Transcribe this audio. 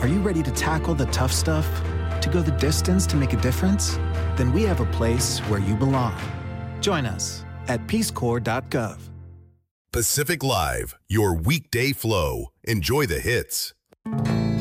Are you ready to tackle the tough stuff? To go the distance to make a difference? Then we have a place where you belong. Join us at peacecorps.gov. Pacific Live, your weekday flow. Enjoy the hits.